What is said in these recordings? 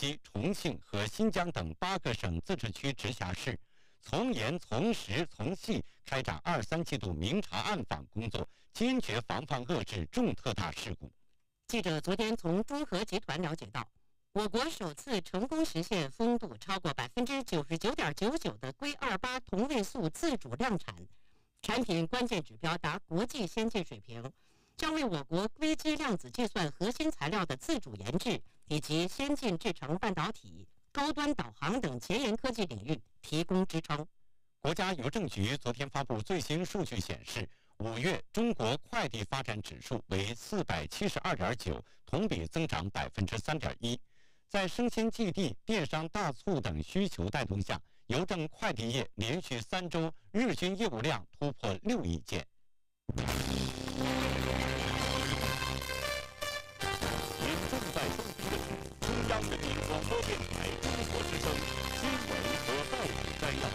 西、重庆和新疆等8个省、自治区、直辖市，从严、从实、从细开展2、3季度明察暗访工作，坚决防范遏制重特大事故。 记者昨天从中核集团了解到，我国首次成功实现风度超过99.99%的硅28同位素自主量产，产品关键指标达国际先进水平，将为我国硅基量子计算核心材料的自主研制以及先进制程半导体、高端导航等前沿科技领域提供支撑。 国家邮政局昨天发布最新数据显示，5月中国快递发展指数为472.9，同比增长3.1%。在生鲜寄递、电商大促等需求带动下，邮政快递业连续3周日均业务量突破6亿件。您正在收听的是中央人民广播电台中国之声新闻和报纸摘要。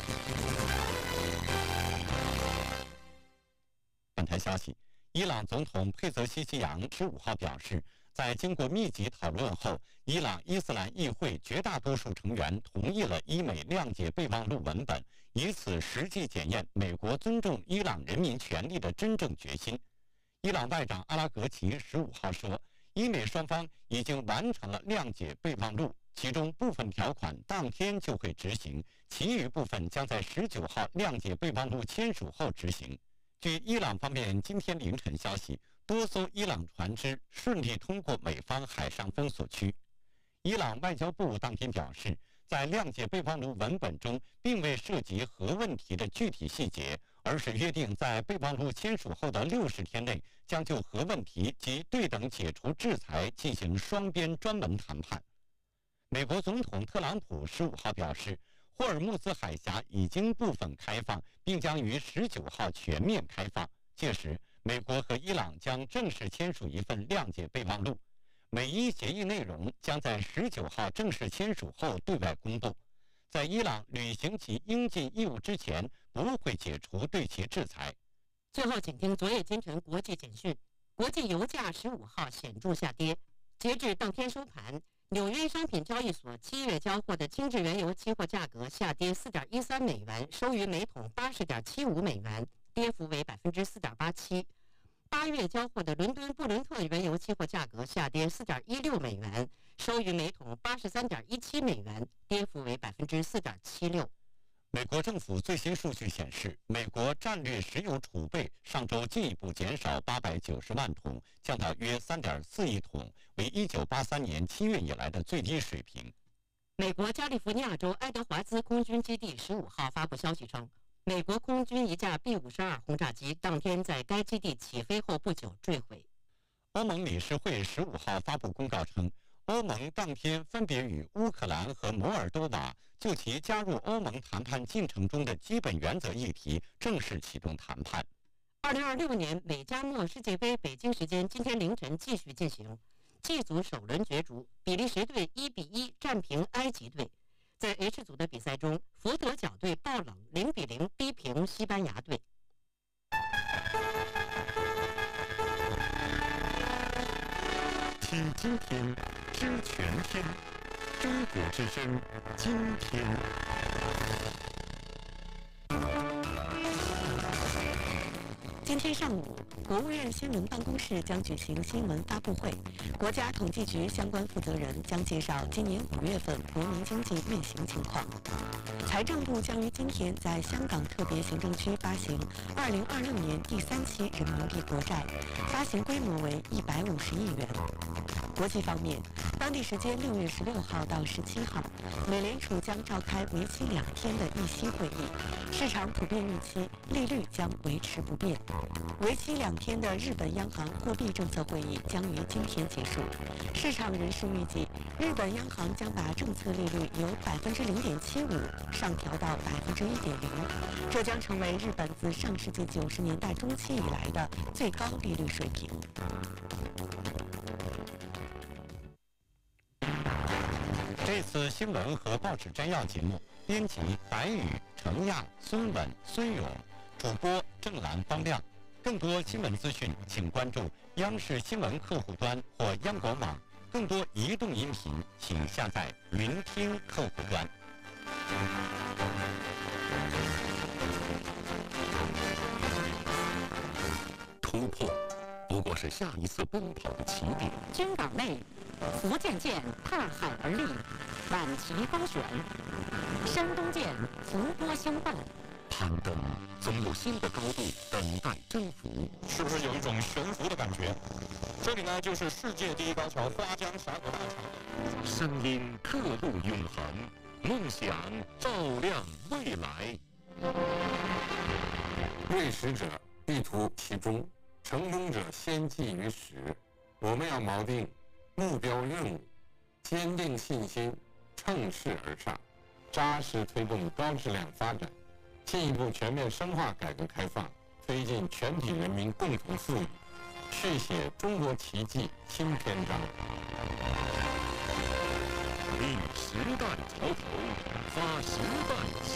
本台消息，伊朗总统佩泽西奇扬15号表示，在经过密集讨论后，伊朗伊斯兰议会绝大多数成员同意了伊美谅解备忘录文本，以此实际检验美国尊重伊朗人民权利的真正决心。伊朗外长阿拉格齐15号说，伊美双方已经完成了谅解备忘录，其中部分条款当天就会执行，其余部分将在19号谅解备忘录签署后执行。据伊朗方面今天凌晨消息，多艘伊朗船只顺利通过美方海上封锁区。伊朗外交部当天表示，在谅解备忘录文本中并未涉及核问题的具体细节，而是约定在备忘录签署后的60天内，将就核问题及对等解除制裁进行双边专门谈判。美国总统特朗普15号表示，霍尔木兹海峡已经部分开放，并将于19号全面开放。届时，美国和伊朗将正式签署一份谅解备忘录，美伊协议内容将在19号正式签署后对外公布。在伊朗履行其应尽义务之前，不会解除对其制裁。 最后，请听昨夜今晨国际简讯：国际油价15号显著下跌，截至当天收盘，纽约商品交易所7月交货的轻质原油期货价格下跌4.13美元，收于每桶80.75美元，跌幅为4.87%。8月交货的伦敦布伦特原油期货价格下跌4.16美元，收于每桶83.17美元，跌幅为4.76%。 美国政府最新数据显示，美国战略石油储备上周进一步减少890万桶，降到约3.4亿桶，为1983年7月以来的最低水平。 美国加利福尼亚州爱德华兹空军基地15号发布消息称，美国空军一架 B-52轰炸机当天在该基地起飞后不久坠毁。 欧盟理事会15号发布公告称，欧盟当天分别与乌克兰和摩尔多瓦就其加入欧盟谈判进程中的基本原则议题正式启动谈判。 2026年美加墨世界杯北京时间今天凌晨继续进行，G 组首轮角逐，比利时队1-1战平埃及队。在 H 组的比赛中，佛得角队爆冷0-0逼平西班牙队。 听今天知全天，中国之声今天。 今天上午，国务院新闻办公室将举行新闻发布会，国家统计局相关负责人将介绍今年5月份国民经济运行情况。财政部将于今天在香港特别行政区发行2026年第3期人民币国债，发行规模为150亿元。国际方面，当地时间6月16号到17号，美联储将召开为期2天的议息会议，市场普遍预期利率将维持不变。为期2天的日本央行货币政策会议将于今天结束，市场人士预计日本央行将把政策利率由0.75%上调到1.0%，这将成为日本自上世纪90年代中期以来的最高利率水平。 这次新闻和报纸摘要节目，编辑白宇、程亚、孙稳、孙勇，主播郑兰、方亮。更多新闻资讯，请关注央视新闻客户端或央广网更多移动音频，请下载云听客户端。突破不过是下一次奔跑的起点。 军港内，福建舰踏海而立，晚旗高悬；山东舰伏波相伴。 攀登总有新的高度等待征服， 是不是有一种悬浮的感觉？这里呢，就是世界第一高桥花江峡谷大桥。 声音刻录永恒，梦想照亮未来。 锐实者必图其中，成功者先记于始。我们要锚定目标任务，坚定信心，乘势而上，扎实推动高质量发展，进一步全面深化改革开放，推进全体人民共同富裕，续写中国奇迹新篇章。 立时代潮头，发时代